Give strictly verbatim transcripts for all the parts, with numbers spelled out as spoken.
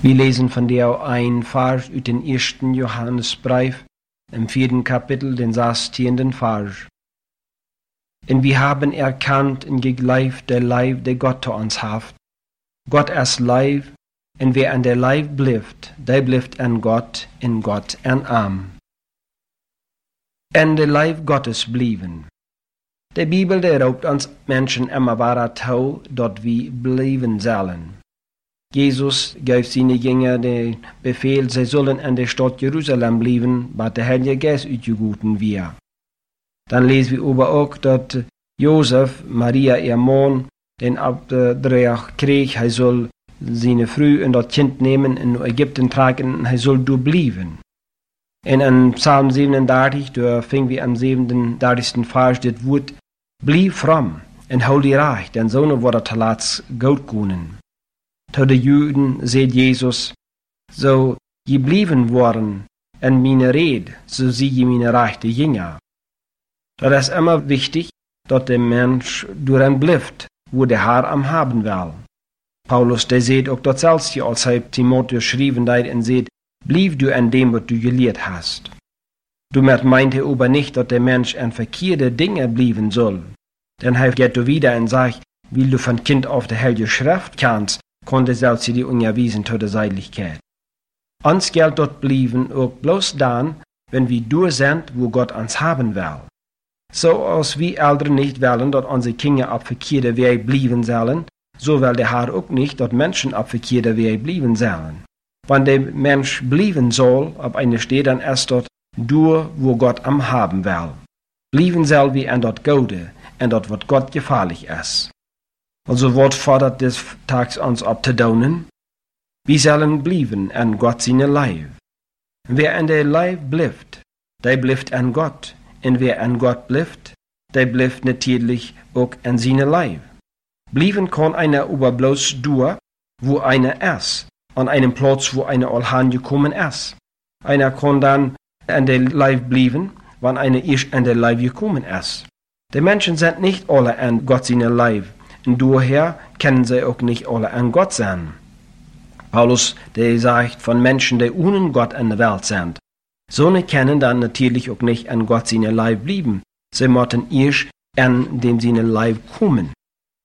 Wir lesen von dir ein Vers aus dem ersten Johannesbrief, im vierten Kapitel, den sechzehnten Vers. Und wir haben erkannt und geglaubt der Leib, der Gott zu uns haft. Gott ist Leib, und wer an der Leib bleibt, der bleibt an Gott, in Gott an Arm. En de Leib Gottes blieben. Die Bibel, der raubt uns Menschen immer weiter zu, dort wir bleiben sollen. Jesus gab seine Jünger den Befehl, sie sollen in der Stadt Jerusalem bleiben, was der Heilige Geist utgeguten wir. Dann lesen wir aber auch, dass Josef, Maria, ihr Mann, den Abtrag krieg, er soll seine Frau und das Kind nehmen, in Ägypten tragen, und er soll dort bleiben. Und in Psalm siebenunddreißig, da fingen wir am siebenunddreißigsten Vers das Wort, blieb fromm und hol die Reich, denn so wurde te laat Gott können. Zu den Juden seht Jesus, so je blieben worden in meine Rede, so sie je meine rechte Jünger. Das ist immer wichtig, dass der Mensch durch bleibt, wo der Herr am haben will. Paulus, der seht auch das selbst, als er Timotheus schrieben hat und seht, blieb du an dem, was du gelehrt hast. Damit meinte aber nicht, dass der Mensch an verkehrte Dinge blieben soll. Dann hilft er wieder und sagt, wie du von Kind auf der Heilige Schrift kannst, konnte selbst die unterwiesen zu der Seligkeit. Uns gilt dort blieben auch bloß dann, wenn wir durch sind, wo Gott uns haben will. So als wir Eltern nicht wollen, dass unsere Kinder auf verkehrte Wege blieben sollen, so will der Herr auch nicht, dass Menschen auf verkehrte Wege blieben sollen. Wenn der Mensch blieben soll, auf eine Stelle, dann ist dort durch, wo Gott am haben will. Blieben soll wie an dort Gode, an dort, was Gott gefährlich ist. Also Wort fordert des Tags uns ab zu tun. Wir sollen blieben an Gott seine Leib. Wer an der Leib bleibt, der bleibt an Gott. Und wer an Gott bleibt, der bleibt natürlich auch an seine Leib. Blieben kann einer aber bloß durch, wo einer ist, an einem Platz, wo einer allhan gekommen ist. Einer kann dann an der Leib blieben, wann einer erst an der Leib gekommen ist. Die Menschen sind nicht alle an Gott seine Leib. Und daher können sie auch nicht alle an Gott sein. Paulus, der sagt von Menschen, die ohne Gott in der Welt sind. So ne können dann natürlich auch nicht an Gott seine Leib bleiben. Sie müssen erst an dem seine Leib kommen.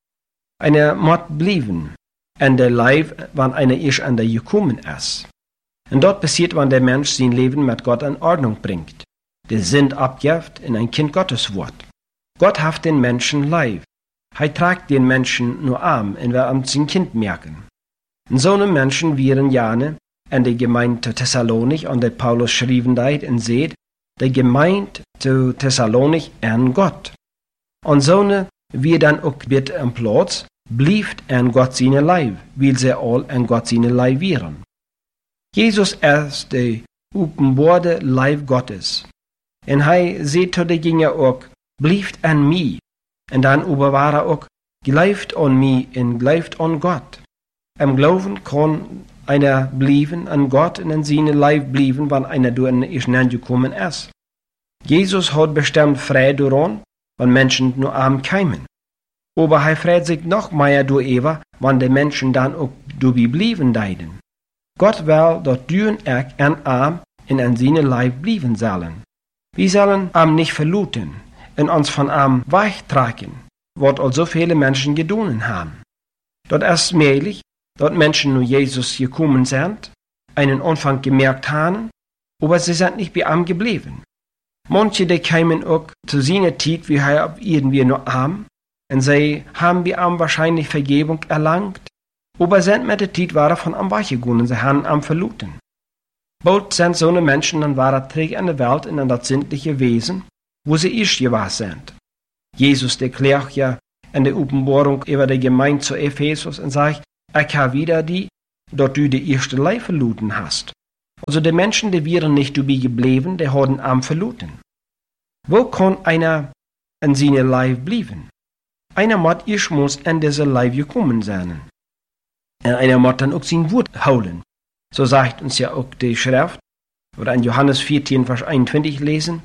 Einer muss bleiben an der Leib, wann einer erst an der gekommen ist. Und dort passiert, wann der Mensch sein Leben mit Gott in Ordnung bringt. Der Sinn abgibt in ein Kind Gottes Wort. Gott hat den Menschen Leib. Er tragt den Menschen nur arm, und wir am sein Kind merken. Und so eine Menschen wären jane an der Gemeinde Thessalonik, und der Paulus schrieben da und seht, der Gemeinde zu Thessalonik an Gott. Und so eine wir dann auch wird am Platz, blieb an Gott seine Leib, weil sie all an Gott seine Leib wären. Jesus ist der offenbarte Leib Gottes. Und er seht zu der Jünger auch, blieb an mir. Und dann aber war er auch, glaubt an mich und glaubt an Gott. Am Glauben kann einer blieben an Gott und an seine Leib blieben, wenn einer durch eine Irrnand gekommen ist. Jesus hat bestimmt frei daran, wenn Menschen nur arm kämen. Aber er freut sich noch mehr durch Eva, wenn die Menschen dann auch dabei blieben deiden. Gott will, dass du und ich an arm und an seine Leib blieben sollen. Wir sollen arm nicht verluten und uns von arm wegtragen, was all so viele Menschen getan haben. Dort ist möglich, dass Menschen nur Jesus gekommen sind, einen Anfang gemerkt haben, aber sie sind nicht bei ihm geblieben. Manche, die kamen auch zu seiner Zeit, wie er irgendwie nur arm, und sie haben bei ihm wahrscheinlich Vergebung erlangt, aber sind mit der Zeit waren von ihm weggegangen, sie haben ihn verloren. Bald sind so eine Menschen dann waren träge an der Welt und an das sinnliche Wesen, wo sie erst gewesen sind. Jesus erklärt ja in der Offenbarung über die Gemeinde zu Ephesus und sagt, ich habe wieder die, dass du die erste Leib verloren hast. Also die Menschen, die wären nicht dabei geblieben, die haben am verloren. Wo kann einer in seine Leib bleiben? Einer muss erstmals in diese Leib gekommen sein. Und einer muss dann auch sein Wort holen. So sagt uns ja auch die Schrift, oder in Johannes vierzehn, Vers einundzwanzig lesen,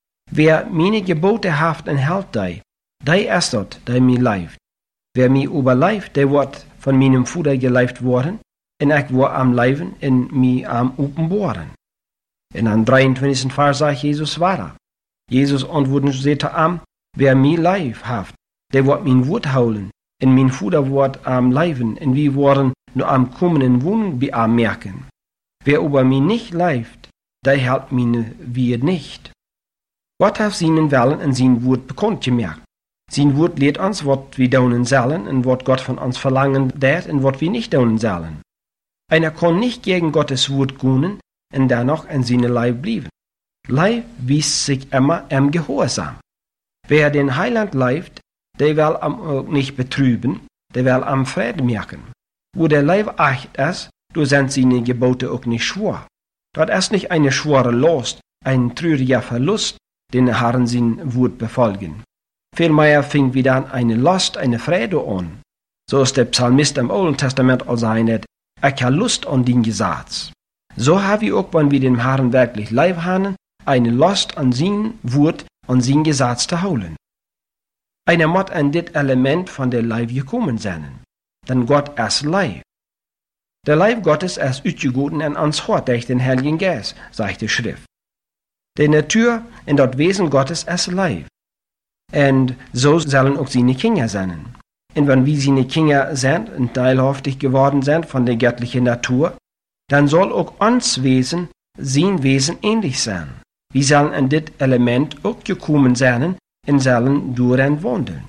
wer meine Gebote haft und hält die, der ist dort, der mir leibt. Wer mir überleibt, der wird von meinem Vater geleibt worden, en ik word am leven en mij am openbaren. En aan drieëntwintigste vers sagt Jesus weiter. Jesus antwortet und sagt am, wer mij lief haft, der wordt mijn woord houden, en mijn Vater wordt am leven, en wie worden nur am kommenden Wohnung bei am merken. Wer über mich nicht lebt, der hält meine Wied nicht. Gott hat seinen Willen in sein Wort bekannt gemacht. Sein Wort lehrt uns, was wir tun sollen, und was Gott von uns verlangen wird, und was wir nicht tun sollen. Einer kann nicht gegen Gottes Wort gehen und dennoch in seine Leib bleiben. Leib wies sich immer im Gehorsam. Wer den Heiland leibt, der will am nicht betrüben, der will am Friede merken. Wo der Leib echt ist, da sind seine Gebote auch nicht schwer. Dort ist nicht eine schwere Last, ein trauriger Verlust, den der Herrn sein Wort befolgen. Vielmehr fing wieder an eine Last, eine Freude an. So ist der Psalmist im Alten Testament auch sagt, ich habe Lust an den Gesetz. So habe ich auch, wenn wir dem Herrn wirklich lieb haben, eine Lust an sein Wort, an sein Gesetz zu holen. Einer muss an das Element von der Leib gekommen sein. Denn Gott ist Leib. Der Leib Gottes ist ausgegoten an uns Hort durch den Heiligen Geist, sagt die Schrift. Die Natur und das Wesen Gottes ist Leib. Und so sollen auch seine Kinder sein. Und wenn wir seine Kinder sind und teilhaftig geworden sind von der göttlichen Natur, dann soll auch uns Wesen sein Wesen ähnlich sein. Wir sollen an das Element auch gekommen sein und sollen darin wandeln.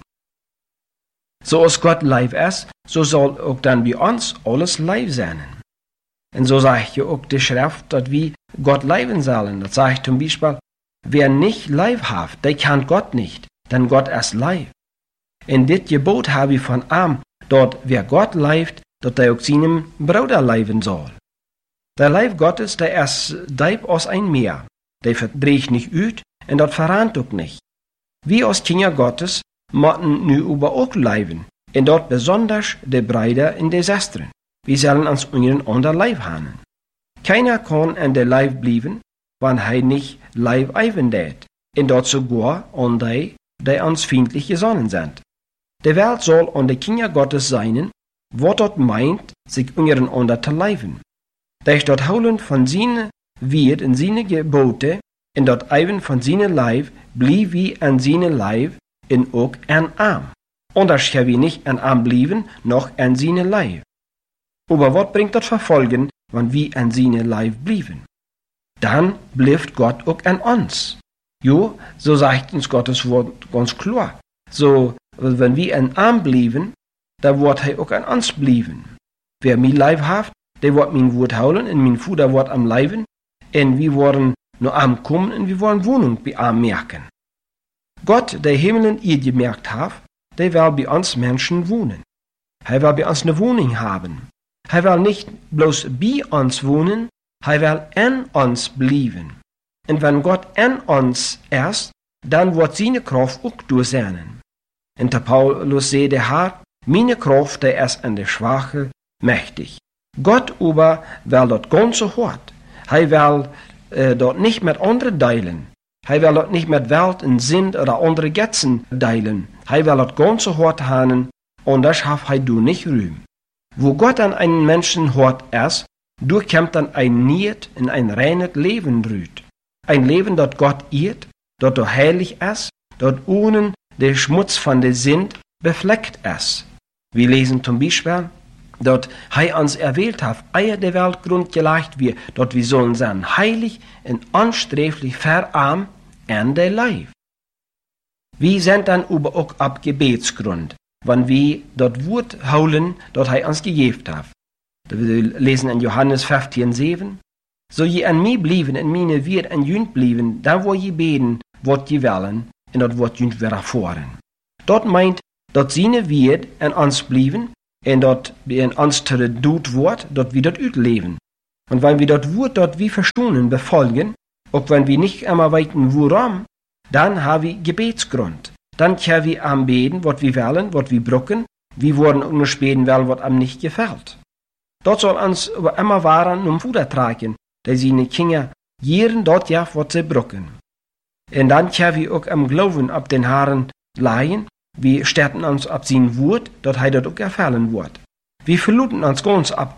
So als Gott Leib ist, so soll auch dann bei uns alles Leib sein. Und so sagt ja auch die Schrift, dass wir Gott leiben sollen. Das sagt zum Beispiel, wer nicht Leib hat, der kann Gott nicht, denn Gott ist Leib. In dit Gebot habe ich von ihm, dort wer Gott leibt, dort er auch seinem Bruder leiben soll. Der Leib Gottes, der ist deib aus ein Meer, der verdreht nicht üt und dort verrannt auch nicht. Wir als Kinder Gottes mochten nu über auch leiben, und dort besonders die Brüder in der Schwestern. Wir sollen uns unseren anderen Leib haben. Keiner kann an der Leib bleiben, wenn er nicht Leib eiven tät, und dort sogar an die, die uns feindlich gesonnen sind. Die Welt soll an die Kinder Gottes sein, wo dort meint, sich unseren anderen zu leiben. Durch dort holen von seinen Wied und seine Gebote, und dort eiven von seinen Leib, blieb wie an seinen Leib, in auch an Arm. Anders kann wir nicht an Arm blieben, noch an seine Leib. Aber was bringt das Verfolgen, wenn wir an seine Leib blieben? Dann bleibt Gott auch an uns. Jo, so sagt uns Gottes Wort ganz klar. So, wenn wir an Arm blieben, da wird er auch an uns blieben. Wer mir Leib hat, der wird mein Wort holen, und mein Vater wird am Leiben, und wir wollen nur am kommen, und wir wollen Wohnung bei am merken. Gott, der Himmel ihr gemerkt hat, der will bei uns Menschen wohnen. Er will bei uns eine Wohnung haben. Er will nicht bloß bei uns wohnen, er will in uns bleiben. Und wenn Gott in uns ist, dann wird seine Kraft auch durch sein. Und der Paulus sagt, der Herr, meine Kraft, der ist an der Schwache mächtig. Gott aber will dort ganz so hart. Er will äh, dort nicht mit anderen teilen. Er will dort nicht mit Welt und Sinn oder andere Götzen teilen. Er will dort ganz so hart haben, und das schafft er du nicht rühmen. Wo Gott an einen Menschen hart ist, durchkommt dann ein Niet in ein reines Leben rüht. Ein Leben, dort Gott irrt, dort er heilig ist, dort ohne der Schmutz von der Sinn befleckt ist. Wir lesen zum Beispiel, dort er uns erwählt hat, eier der Welt Grund gelegt wir, dort wir sollen sein heilig und ansträflich verarmt an der Leib. Wir sind dann aber auch ab Gebetsgrund, wenn wir dort Wort holen, dort er uns gegeben hat. Wir lesen in Johannes fünfzehn, sieben. So je an mir blieben, en meine wird an jünt blieben, da wo je beten, wat je wollen, en dat wordt jünt weer ervoeren. Dat meint, dat seine wird an uns blieben, en dat in uns te dood wordt, dat wir dat uitleven. Und wenn wir dat Wort dort wie verstanden befolgen, auch wenn wir nicht einmal weiten worum, dann haben wir Gebetsgrund. Dann können wir anbeten, was wir wollen, was wir brücken, wir wollen auch nur späten wollen, was einem nicht gefällt. Dort soll uns aber immer waren um Futter tragen, der seine Kinder jeden dort ja, was sie brücken. Und dann können wir auch am Glauben ab den Haaren leihen, wir stärken uns ab sein Wort, dort er dort auch erfallen wird. Wir verluten uns ganz ab an,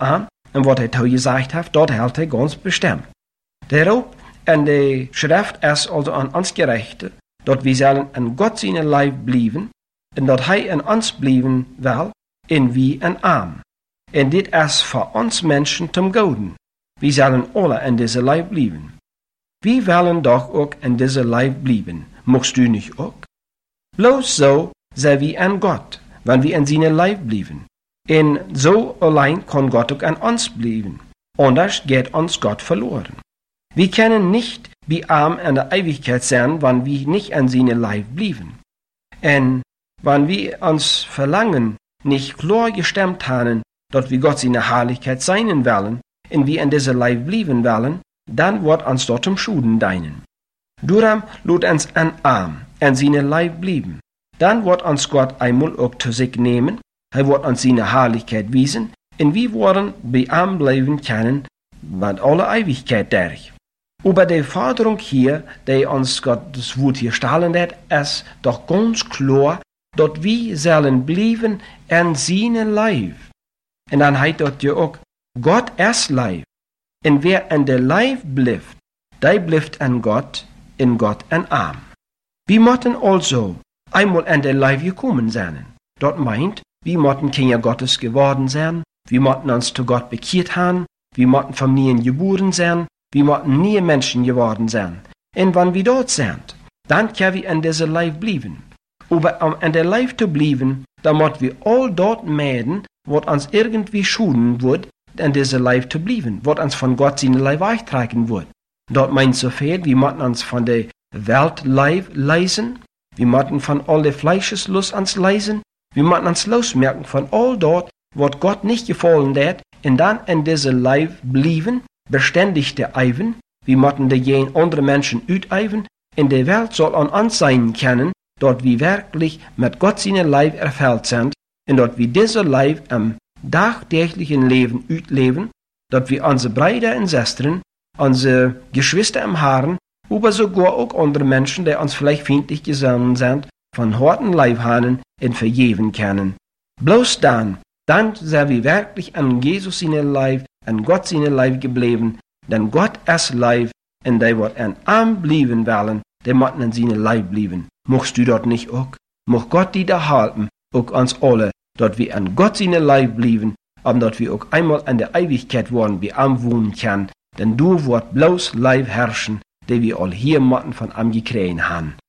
und was er zu gesagt hat, dort hält er ganz bestimmt. Daarop in de Schrift is also an ons gerichtet, dat wir sollen an Gott seine Leib blieben, und dat hij in ons blieben will, in wie een arm. En dit is voor ons Menschen zum Goden. Wir sollen alle in diese Leib blieben. Wir wollen doch auch in diese Leib blieben. Mochst du nicht auch? Bloß so sei wir an Gott, wenn wir in seine Leib blieben. Und so allein kann Gott auch an uns blieben. Anders geht uns Gott verloren. Wir können nicht wie arm in der Ewigkeit sein, wenn wir nicht an seine Leib blieben. Und wenn wir uns Verlangen nicht klar gestemmt haben, dass wir Gott seine Herrlichkeit sein wollen, und wir in dieser Leib blieben wollen, dann wird uns dort zum Schuden dienen. Darum lut uns an arm, an seine Leib blieben. Dann wird uns Gott einmal auch zu sich nehmen, er wird uns seine Herrlichkeit wiesen, und wir werden bei arm bleiben können, mit aller Ewigkeit durch. Aber die Forderung hier, die uns Gott das Wort hier stellen hat, ist doch ganz klar, dass wir sollen bleiben an seine Leib. Und dann heißt dort ja auch, Gott ist Leib. Und wer an der Leib bleibt, der bleibt an Gott, in Gott an arm. Wir mochten also einmal an der Leib gekommen sein. Dort meint, wir mochten Kinder Gottes geworden sein, wir mochten uns zu Gott bekehrt haben, wir mochten Familien geboren sein, wir mochten nie Menschen geworden sein. Und wenn wir dort sind, dann können wir an dieser Leib bleiben. Aber um an der Leib zu bleiben, dann müssen wir all dort meiden, was uns irgendwie schuden wird, an dieser Leib zu bleiben, was uns von Gott seine Leib wegtragen wird. Dort meint so viel, wir müssen uns von der Weltleib leisen, wir müssen von all der Fleischeslust uns leisen, wir müssen uns losmerken von all dort, was Gott nicht gefallen hat, und dann in dieser Leib bleiben, beständig der Eiven, wir müssen dagegen andere Menschen üben, in der Welt soll an uns sein können, dort wir wirklich mit Gott seine Leib erfüllt sind, und dort wir diese Leib am tagtäglichen Leben ütleben, dort wir unsere Brüder und Schwestern, unsere Geschwister im Haaren, aber sogar auch andere Menschen, die uns vielleicht feindlich gesonnen sind, von harten Leibhanen und vergeben können. Bloß dann, dann sind wir wirklich an Jesus seine Leib, an Gott seine Leib geblieben, denn Gott ist Leib, und der wird an arm bleiben wollen, der muss an seine Leib bleiben. Mochst du dort nicht auch? Moch Gott die da halten, auch uns alle, dort wir an Gott seine Leib bleiben, aber dort wir auch einmal an der Ewigkeit worden, wie am wohnen kann, denn du wird bloß Leib herrschen, der wir all hier Motten von am gekriegt haben.